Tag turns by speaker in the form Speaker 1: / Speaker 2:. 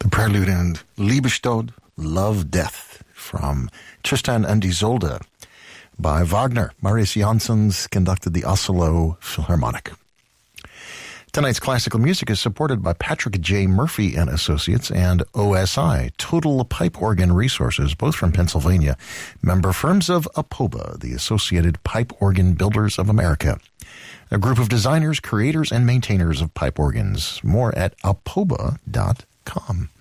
Speaker 1: Prelude and Liebestod, Love, Death, from Tristan and Isolde by Wagner. Marius Jansons conducted the Oslo Philharmonic. Tonight's classical music is supported by Patrick J. Murphy and Associates and OSI, Total Pipe Organ Resources, both from Pennsylvania, member firms of APOBA, the Associated Pipe Organ Builders of America, a group of designers, creators, and maintainers of pipe organs. More at apoba.com.